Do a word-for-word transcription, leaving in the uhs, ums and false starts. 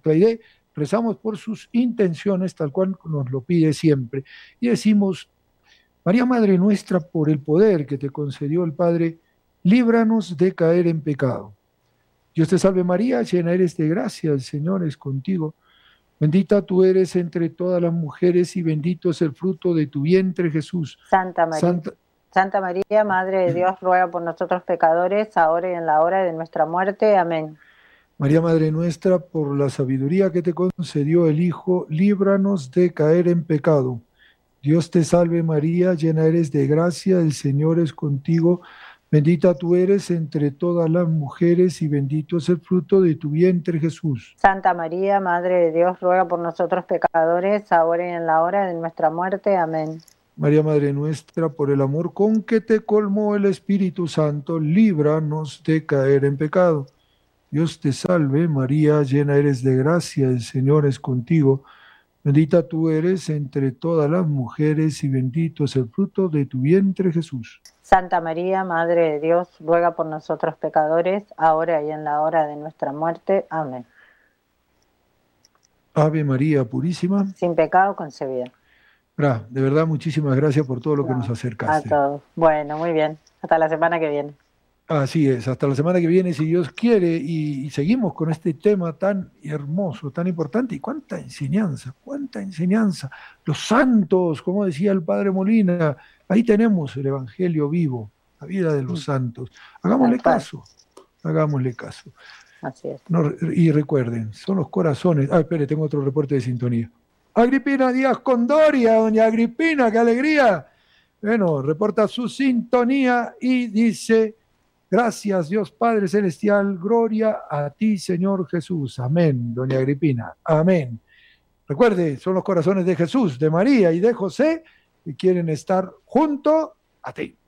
Claire, rezamos por sus intenciones, tal cual nos lo pide siempre. Y decimos, María Madre Nuestra, por el poder que te concedió el Padre, líbranos de caer en pecado. Dios te salve María, llena eres de gracia, el Señor es contigo. Bendita tú eres entre todas las mujeres y bendito es el fruto de tu vientre, Jesús. Santa María, Santa, Santa María, Madre de Dios, ruega por nosotros pecadores, ahora y en la hora de nuestra muerte. Amén. María Madre Nuestra, por la sabiduría que te concedió el Hijo, líbranos de caer en pecado. Dios te salve María, llena eres de gracia, el Señor es contigo. Bendita tú eres entre todas las mujeres y bendito es el fruto de tu vientre, Jesús. Santa María, Madre de Dios, ruega por nosotros pecadores, ahora y en la hora de nuestra muerte. Amén. María Madre Nuestra, por el amor con que te colmó el Espíritu Santo, líbranos de caer en pecado. Dios te salve María, llena eres de gracia, el Señor es contigo. Bendita tú eres entre todas las mujeres y bendito es el fruto de tu vientre, Jesús. Santa María, Madre de Dios, ruega por nosotros pecadores, ahora y en la hora de nuestra muerte. Amén. Ave María Purísima. Sin pecado concebida. Bra, de verdad, muchísimas gracias por todo lo No, que nos acercaste. A todos. Bueno, muy bien. Hasta la semana que viene. Así es, hasta la semana que viene, si Dios quiere, y, y seguimos con este tema tan hermoso, tan importante, y cuánta enseñanza, cuánta enseñanza. Los santos, como decía el Padre Molina, ahí tenemos el Evangelio vivo, la vida de los santos. Hagámosle caso, hagámosle caso. Así es. No, y recuerden, son los corazones. Ah, espere, tengo otro reporte de sintonía. Agripina Díaz Condoria, doña Agripina, qué alegría. Bueno, reporta su sintonía y dice: gracias, Dios Padre Celestial, gloria a ti, Señor Jesús. Amén, doña Agripina, amén. Recuerde, son los corazones de Jesús, de María y de José que quieren estar junto a ti.